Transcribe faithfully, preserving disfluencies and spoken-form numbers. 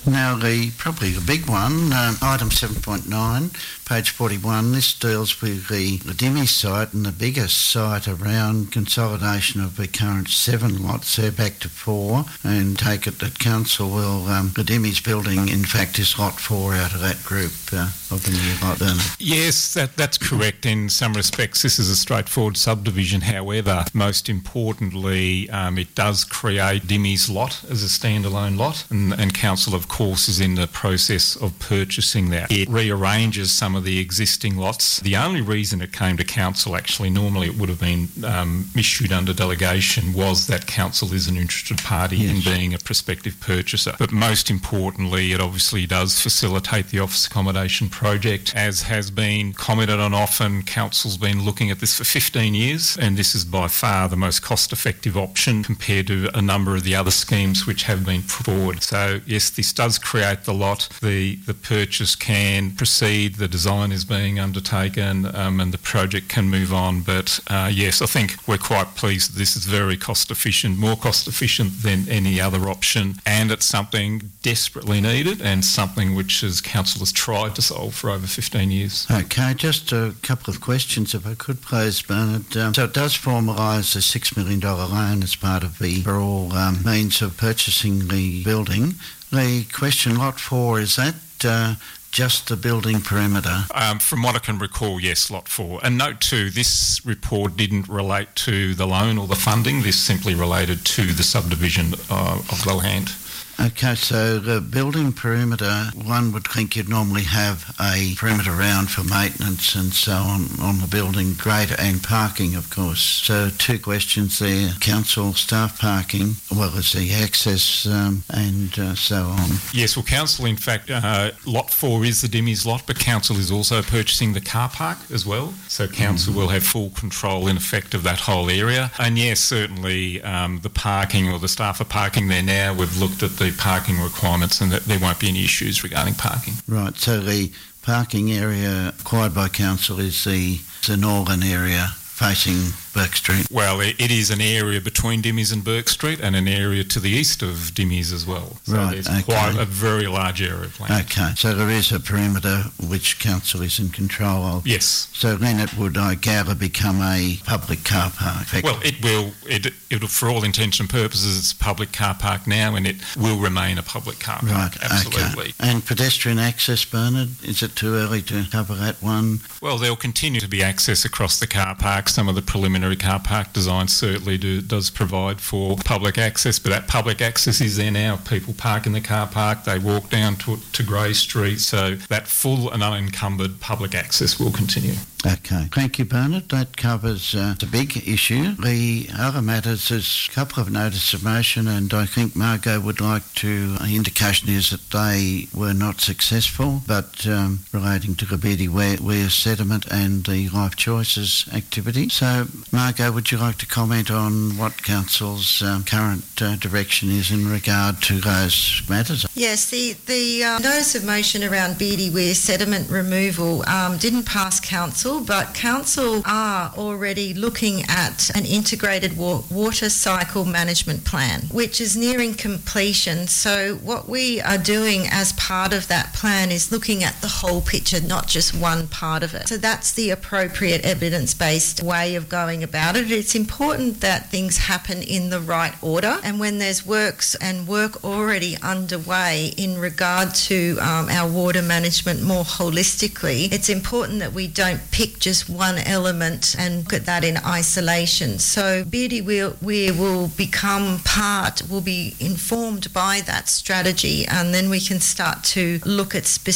Now, the probably the big one, um, item seven point nine, page forty-one, this deals with the, the Dimmy site and the biggest site around consolidation of the current seven lots. They're back to four, and take it that council will, um, the Dimmy's building, in fact, is lot four out of that group uh, of the new lot, Bernard. Yes, that, that's correct. In some respects, this is a straightforward subdivision. However, most importantly, um, it does create Dimmy's lot as a standalone lot, and, and council, of course, is in the process of purchasing that. It rearranges some of the existing lots. The only reason it came to council, actually, normally it would have been um, issued under delegation, was that council is an interested party yes. in being a prospective purchaser. But most importantly, it obviously does facilitate the office accommodation project. As has been commented on often, council's been looking at this for fifteen years, and this is by far the most cost-effective option compared to a number of the other schemes which have been put forward. So yes, this does create the lot. The, the purchase can proceed, the design is being undertaken, um, and the project can move on. But uh, yes, I think we're quite pleased that this is very cost efficient, more cost efficient than any other option, and it's something desperately needed and something which as council has tried to solve for over fifteen years. Okay, just a couple of questions if I could please, Bernard. Um, so it does formalise a six million dollars loan as part of the overall um, means of purchasing the building. The question, lot four, is that uh, just the building perimeter? Um, from what I can recall, yes, lot four. And note too, this report didn't relate to the loan or the funding. This simply related to the subdivision uh, of the land. Okay, so the building perimeter, one would think you'd normally have a perimeter round for maintenance and so on on the building, greater, and parking, of course. So two questions there. Council staff parking, well as the access um, and uh, so on. Yes, well, council, in fact, uh, lot four is the Dimmy's lot, but council is also purchasing the car park as well. So council mm-hmm. will have full control, in effect, of that whole area. And yes, certainly um, the parking, or the staff are parking there now. We've looked at the parking requirements, and that there won't be any issues regarding parking. Right, so the parking area acquired by council is the, the northern area facing Burke Street? Well, it, it is an area between Dimmy's and Burke Street, and an area to the east of Dimmy's as well. So right, there's okay. quite a very large area of land. Okay, so there is a perimeter which council is in control of. Yes. So then it would, I gather, become a public car park. Well, it will, it, it for all intents and purposes, it's a public car park now, and it will remain a public car park, right, absolutely. Okay. And pedestrian access, Bernard, is it too early to cover that one? Well, there will continue to be access across the car park. Some of the preliminary car park design certainly do, does provide for public access, but that public access is there now. People park in the car park, they walk down to, to Grey Street, so that full and unencumbered public access will continue. Okay. Thank you, Bernard. That covers uh, the big issue. The other matters is a couple of notice of motion, and I think Margot would like to, the indication is that they were not successful, but um, relating to the Beatty Weir, Weir sediment and the Life Choices activity. So, Margot, would you like to comment on what Council's um, current uh, direction is in regard to those matters? Yes, the, the uh, notice of motion around Beatty Weir sediment removal um, didn't pass Council, but Council are already looking at an integrated wa- water cycle management plan, which is nearing completion. So what we are doing as part of that plan is looking at the whole picture, not just one part of it. So that's the appropriate evidence-based way of going about it. It's important that things happen in the right order, and when there's works and work already underway in regard to um, our water management more holistically, it's important that we don't pick just one element and look at that in isolation. So Beatty Weir will become part, will be informed by that strategy, and then we can start to look at specific